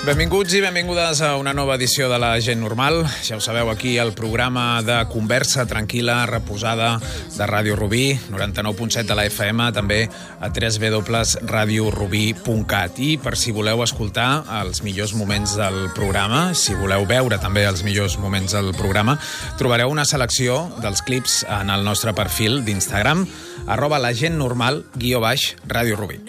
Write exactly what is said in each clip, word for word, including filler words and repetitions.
Benvinguts i benvingudes a una nova edició de La Gent Normal. Ja ho sabeu, aquí el programa de conversa tranquil·la, reposada de Ràdio Rubí, noranta-nou punt set de la F M, també a w w w punt radio rubí punt cat. I per si voleu escoltar els millors moments del programa, si voleu veure també els millors moments del programa, trobareu una selecció dels clips en el nostre perfil d'Instagram, arroba la gent normal, guió baix, Ràdio Rubí.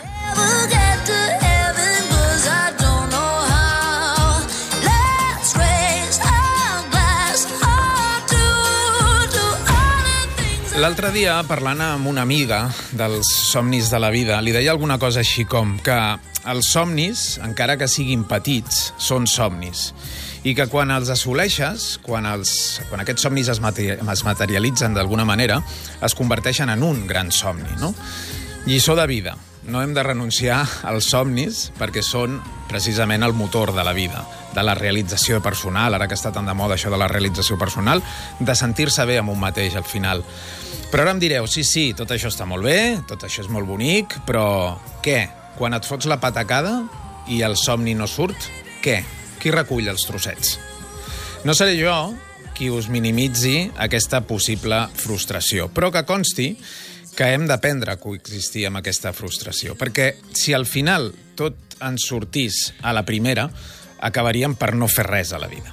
L'altre dia, parlant amb una amiga dels somnis de la vida, li deia alguna cosa així com que els somnis, encara que siguin petits, són somnis. I que quan els assoleixes, quan, els, quan aquests somnis es, materi es materialitzen d'alguna manera, es converteixen en un gran somni, no? Lliçó de vida. No hem de renunciar als somnis perquè són precisament el motor de la vida, de la realització personal, ara que està tan de moda això de la realització personal, de sentir-se bé amb un mateix al final. Però ara em direu, sí, sí, tot això està molt bé, tot això és molt bonic, però què? Quan et fots la patacada i el somni no surt, què? Qui recull els trossets? No seré jo qui us minimitzi aquesta possible frustració, però que consti que hem d'aprendre a coexistir amb aquesta frustració, perquè si al final tot ens sortís a la primera, acabaríem per no fer res a la vida.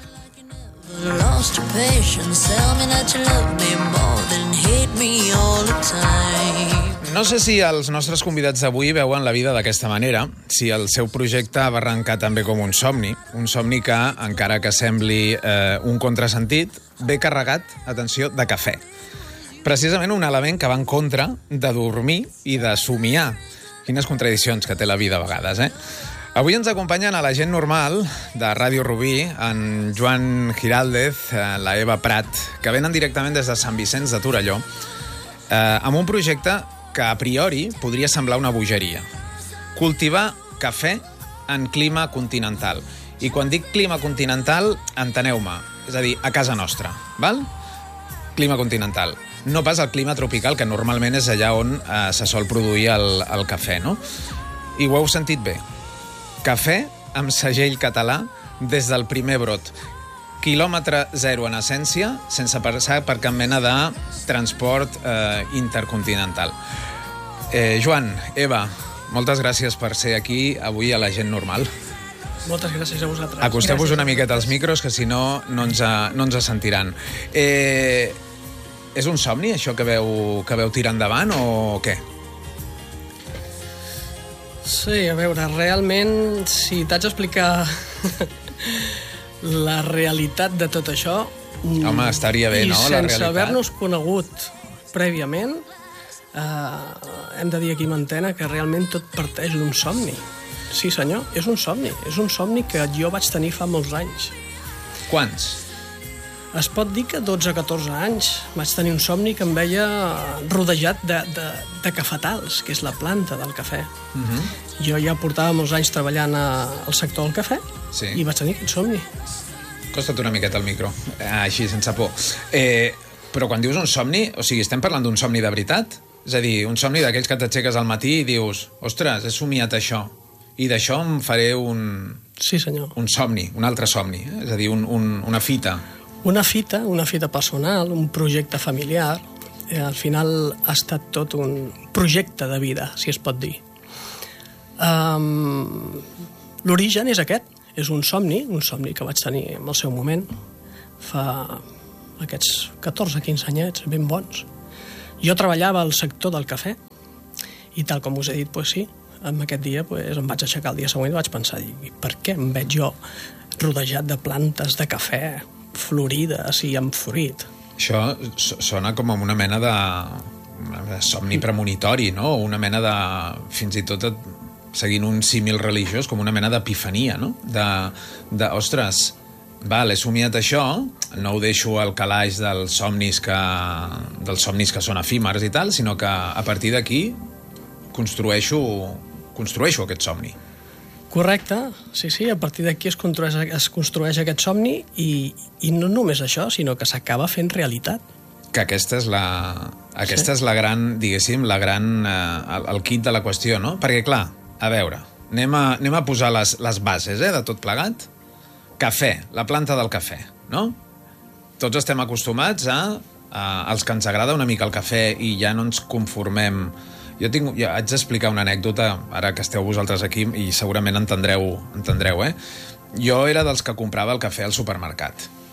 No sé si els nostres convidats d'avui veuen la vida d'aquesta manera, si el seu projecte va arrencar també com un somni, un somni que, encara que sembli eh, un contrasentit, ve carregat, atenció, de cafè. Precisament un element que va en contra de dormir i de somiar. Quines contradiccions que té la vida a vegades, eh? Avui ens acompanyen a La Gent Normal de Ràdio Rubí, en Joan Giraldez, la Eva Prat, que venen directament des de Sant Vicenç de Torelló, eh, amb un projecte que a priori podria semblar una bogeria. Cultivar cafè en clima continental. I quan dic clima continental, enteneu-me, és a dir, a casa nostra, val? Clima continental. No pas el clima tropical, que normalment és allà on eh, se sol produir el, el cafè, no? I ho heu sentit bé. Cafè amb segell català des del primer brot. Quilòmetre zero en essència, sense passar per cap mena de transport eh, intercontinental. Eh, Joan, Eva, moltes gràcies per ser aquí avui a La Gent Normal. Moltes gràcies a vosaltres. Acosteu-vos una miqueta als micros, que si no, no ens, no ens sentiran. Eh, és un somni, això que veu, que veu tirar endavant, o què? Sí, a veure, realment, si t'haig d'explicar la realitat de tot això... Home, estaria bé, no, la realitat? I sense haver-nos conegut prèviament, eh, hem de dir aquí a Mantena que realment tot parteix d'un somni. Sí, senyor, és un somni. És un somni que jo vaig tenir fa molts anys. Quants? Es pot dir que dotze o catorze anys vaig tenir un somni que em veia rodejat de, de, de cafetals, que és la planta del cafè. Uh-huh. Jo ja portava molts anys treballant a, al sector del cafè, sí, i vaig tenir aquest somni. Costa't una miqueta el micro, així, sense por. Eh, però quan dius un somni, o sigui, estem parlant d'un somni de veritat? És a dir, un somni d'aquells que t'aixeques al matí i dius, ostres, he somiat això, i d'això em faré un... Sí, senyor. Un somni, un altre somni, eh? És a dir, un, un, una fita. Una fita, una fita personal, un projecte familiar. Eh, al final ha estat tot un projecte de vida, si es pot dir. Um, L'origen és aquest, és un somni, un somni que vaig tenir en el seu moment, fa aquests catorze quinze anyets, ben bons. Jo treballava al sector del cafè, i tal com us he dit, pues sí, en aquest dia pues, em vaig aixecar el dia següent i vaig pensar, i per què em veig jo rodejat de plantes de cafè, florides i amb fruit? Això sona com una mena de, de somni premonitori, no? Una mena de, fins i tot seguint un símil religiós, com una mena d'epifania, no? De, de, ostres, val, he somiat això, no ho deixo al calaix dels somnis que, dels somnis que són efímers i tal, sinó que a partir d'aquí construeixo, construeixo aquest somni. Correcte, sí, sí, a partir d'aquí es construeix, es construeix aquest somni i, i no només això, sinó que s'acaba fent realitat. Que aquesta és la, aquesta sí. és la gran, diguéssim, la gran, eh, el, el kit de la qüestió, no? Perquè, clar, a veure, Anem a, anem a posar les, les bases eh, de tot plegat. Cafè, la planta del cafè, no? Tots estem acostumats a, a als que ens agrada una mica el cafè i ja no ens conformem. Jo tinc, jo haig d'explicar una anècdota, ara que esteu vosaltres aquí, i segurament entendreu, entendreu, eh? Jo era dels que comprava el cafè al supermercat.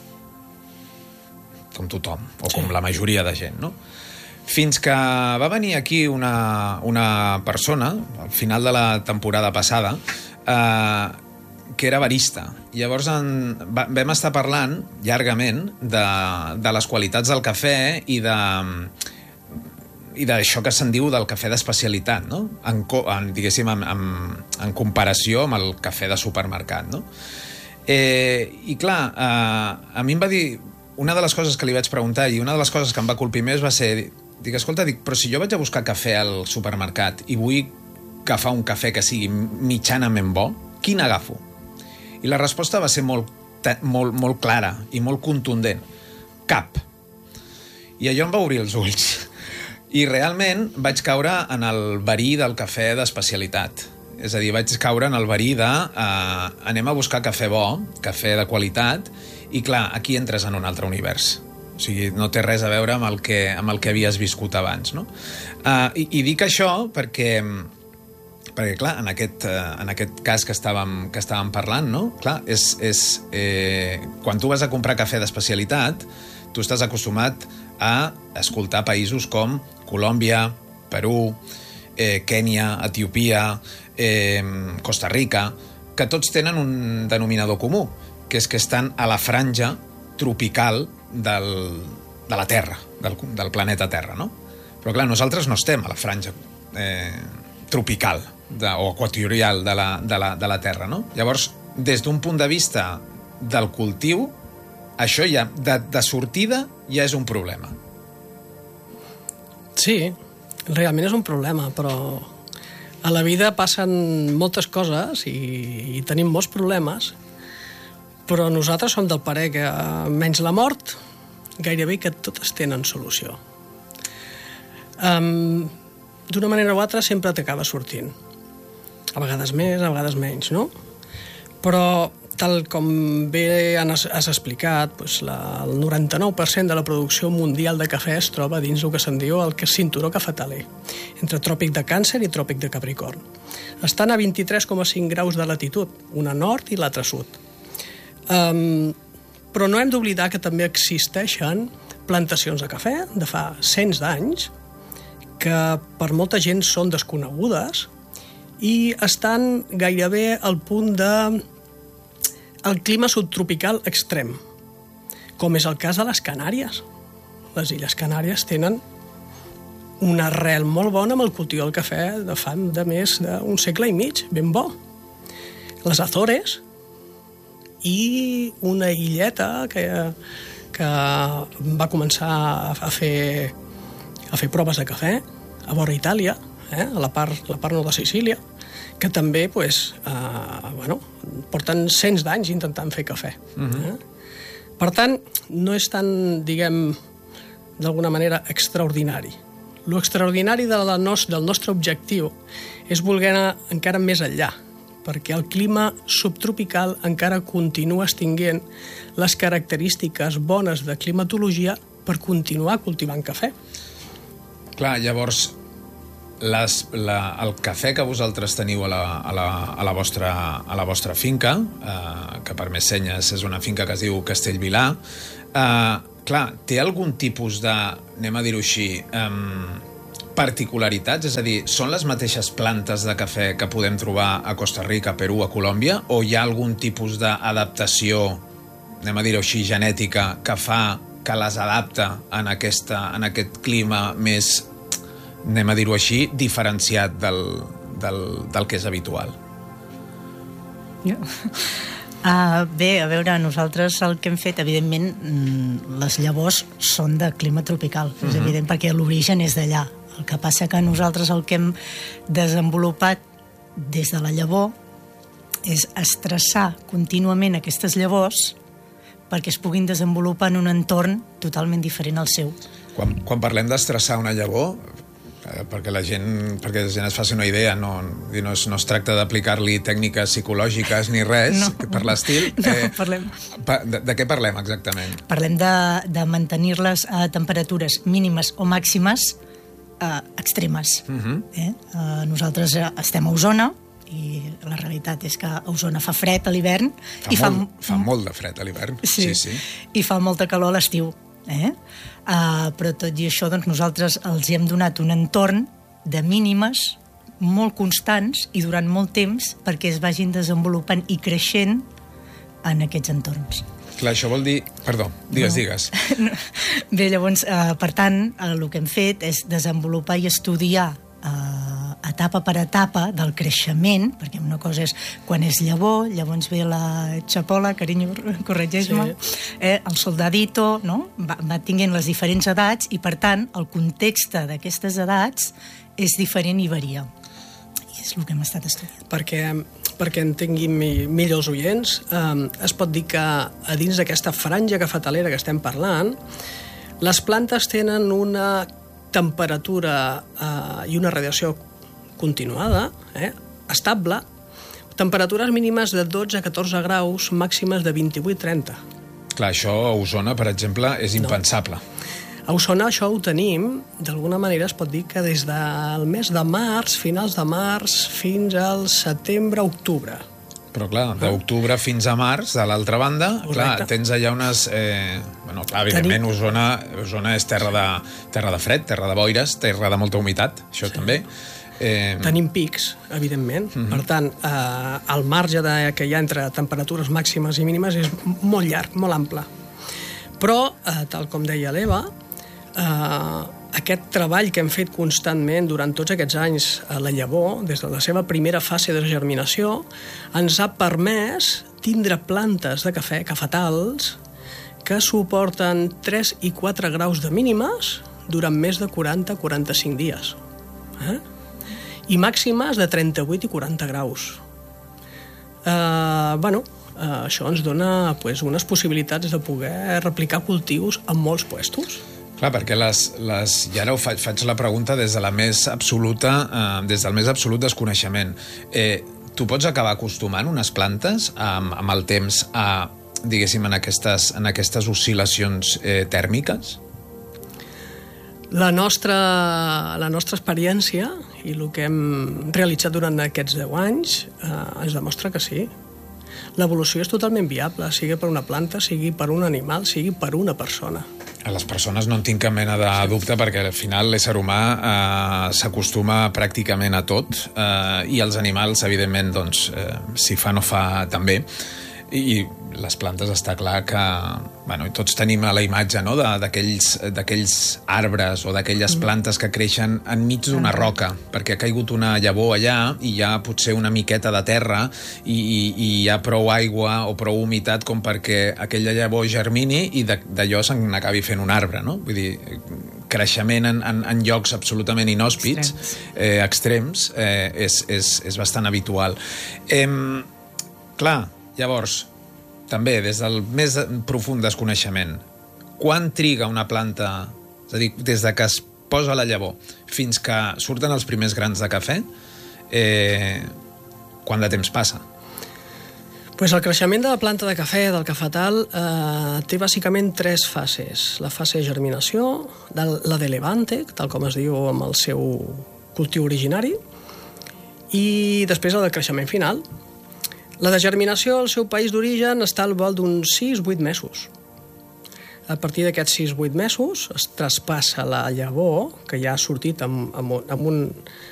Com tothom, o com la majoria de gent, no? Fins que va venir aquí una, una persona, al final de la temporada passada, eh, que era barista. Llavors en, va, vam estar parlant llargament de, de les qualitats del cafè i de i d'això que se'n diu del cafè d'especialitat, no? En, en, diguéssim, en, en, en comparació amb el cafè de supermercat, no? Eh, I clar, eh, a mi em va dir... Una de les coses que li vaig preguntar i una de les coses que em va colpir més va ser... Dic, escolta, dic, però si jo vaig a buscar cafè al supermercat i vull agafar un cafè que sigui mitjanament bo, quin agafo? I la resposta va ser molt, molt, molt clara i molt contundent. Cap. I allò em va obrir els ulls. I realment vaig caure en el verí del cafè d'especialitat. És a dir, vaig caure en el verí de eh, anem a buscar cafè bo, cafè de qualitat, i clar, aquí entres en un altre univers. O sigui, no té res a veure amb el que, amb el que havies viscut abans, no? Uh, i, I dic això perquè, perquè clar, en aquest, uh, en aquest cas que estàvem, que estàvem parlant, no? Clar, és, és, eh, quan tu vas a comprar cafè d'especialitat, tu estàs acostumat a escoltar països com Colòmbia, Perú, eh, Kènia, Etiòpia, eh, Costa Rica, que tots tenen un denominador comú, que és que estan a la franja tropical del, de la Terra, del, del planeta Terra, no? Però clar, nosaltres no estem a la franja eh, tropical de, o equatorial de la, de, la, de la Terra, no? Llavors, des d'un punt de vista del cultiu, això ja, de, de sortida, ja és un problema. Sí, realment és un problema, però a la vida passen moltes coses i, i tenim molts problemes, però nosaltres som del parer que, menys la mort, gairebé que totes tenen solució. Um, D'una manera o altra sempre t'acaba sortint. A vegades més, a vegades menys, no? Però, tal com bé has, has explicat, doncs la, el noranta-nou per cent de la producció mundial de cafè es troba dins el que se'n diu el que és cinturó cafetaler, entre tròpic de Càncer i tròpic de Capricorn. Estan a vint-i-tres coma cinc graus de latitud, una nord i l'altra sud. Um, però no hem d'oblidar que també existeixen plantacions de cafè de fa cents d'anys que per molta gent són desconegudes i estan gairebé al punt de el clima subtropical extrem, com és el cas de les Canàries. Les Illes Canàries tenen una arrel molt bona amb el cultiu del cafè de fa de més d'un segle i mig, ben bo. Les Azores i una illeta que, que va començar a fer, a fer proves de cafè a vora Itàlia, eh, a la part, la part nord de Sicília, que també pues, eh, bueno, porten cents d'anys intentant fer cafè. Uh-huh. eh? Per tant, no és tan, diguem, d'alguna manera extraordinari. Lo extraordinari de la nos, del nostre objectiu és voler anar encara més enllà, perquè el clima subtropical encara continua extinguent les característiques bones de climatologia per continuar cultivant cafè. Clar, llavors, les, la, el cafè que vosaltres teniu a la, a la, a la, vostra, a la vostra finca, eh, que per més senyes és una finca que es diu Castellvilà, eh, clar, té algun tipus de, anem a dir-ho així, eh, particularitats? És a dir, són les mateixes plantes de cafè que podem trobar a Costa Rica, Perú, a Colòmbia, o hi ha algun tipus d'adaptació, anem a dir-ho així, genètica, que fa que les adapta en, aquesta, en aquest clima més, anem a dir-ho així, diferenciat del, del, del que és habitual? Jo... Uh, bé, a veure, nosaltres el que hem fet, evidentment, les llavors són de clima tropical, és uh-huh. evident, perquè l'origen és d'allà. El que passa que nosaltres el que hem desenvolupat des de la llavor és estressar contínuament aquestes llavors perquè es puguin desenvolupar en un entorn totalment diferent al seu. Quan, quan parlem d'estressar una llavor, perquè la gent, perquè la gent es faci una idea, no, no, es, no es tracta d'aplicar-li tècniques psicològiques ni res, no, per l'estil. No, eh, parlem. De, de què parlem exactament? Parlem de, de mantenir-les a temperatures mínimes o màximes eh, extremes. Uh-huh. eh? Eh, nosaltres estem a Osona, i la realitat és que a Osona fa fred a l'hivern. Fa, i fa, molt, fa molt de fred a l'hivern. Sí, sí, sí. I fa molta calor a l'estiu. Eh? Uh, però tot i això, doncs, nosaltres els hi hem donat un entorn de mínimes molt constants i durant molt temps perquè es vagin desenvolupant i creixent en aquests entorns. Clar, això vol dir... Perdó, digues, no. digues. Bé, llavors, uh, per tant, uh, el que hem fet és desenvolupar i estudiar uh, etapa per etapa del creixement, perquè una cosa és quan és llavor, llavors ve la xapola, carinyo, corregeix-me, sí. eh, el soldadito, no? Va, va tinguent les diferents edats i, per tant, el context d'aquestes edats és diferent i varia. I és el que hem estat estudiant. Perquè, perquè entenguin millor els oients, eh, es pot dir que a dins d'aquesta franja cafetalera que estem parlant, les plantes tenen una temperatura eh, i una radiació continuada, eh, estable, temperatures mínimes de dotze a catorze graus, màximes de vint-i-vuit a trenta. Clar, això a Osona, per exemple, és impensable. No. A Osona això ho tenim, d'alguna manera es pot dir que des del mes de març, finals de març, fins al setembre-octubre. Però clar, d'octubre fins a març, de l'altra banda, correcte. Clar, tens allà unes... Eh, bueno, clar, evidentment, Osona, Osona és terra de, terra de fred, terra de boires, terra de molta humitat, això sí. també. Eh... Tenim pics, evidentment. Uh-huh. Per tant, eh, el marge de, que hi ha entre temperatures màximes i mínimes és molt llarg, molt ample. Però, eh, tal com deia l'Eva, eh, aquest treball que hem fet constantment durant tots aquests anys a la llavor, des de la seva primera fase de germinació, ens ha permès tindre plantes de cafè, cafetals, que suporten tres i quatre graus de mínimes durant més de quaranta a quaranta-cinc dies. Eh? I màximes de trenta-vuit i quaranta graus. Eh, bueno, eh, això ens dona pues, unes possibilitats de poder replicar cultius en molts puestos. Clar, perquè les, les, i ara ho faig, faig la pregunta des de la més absoluta, eh, des del més absolut desconeixement. Eh, tu pots acabar acostumant unes plantes amb, amb el temps a, diguéssim, en aquestes, en aquestes oscil·lacions eh, tèrmiques? La nostra, la nostra experiència i el que hem realitzat durant aquests deu anys eh, ens demostra que sí. L'evolució és totalment viable, sigui per una planta, sigui per un animal, sigui per una persona. A les persones no en tinc cap mena de dubte perquè al final l'ésser humà eh, s'acostuma pràcticament a tot eh, i els animals, evidentment, doncs, eh, si fa no fa també. I les plantes està clar que bueno, tots tenim a la imatge no, d'aquells d'aquells arbres o d'aquelles plantes que creixen enmig d'una roca, perquè ha caigut una llavor allà i hi ha potser una miqueta de terra i, i, i hi ha prou aigua o prou humitat com perquè aquella llavor germini i d'allò se n'acabi fent un arbre, no? Vull dir, creixement en, en, en llocs absolutament inhòspits, extrems, eh, extrems eh, és, és, és bastant habitual. Eh, clar, llavors, també, des del més profund desconeixement, quan triga una planta, és a dir, des de que es posa la llavor fins que surten els primers grans de cafè, eh, quant de temps passa? Pues el creixement de la planta de cafè, del cafetal, eh, té bàsicament tres fases. La fase de germinació, la de levante, tal com es diu amb el seu cultiu originari, i després la de creixement final. La de germinació, al seu país d'origen, està al vol d'uns sis a vuit mesos. A partir d'aquests sis a vuit mesos es traspassa la llavor, que ja ha sortit amb, amb, amb, un,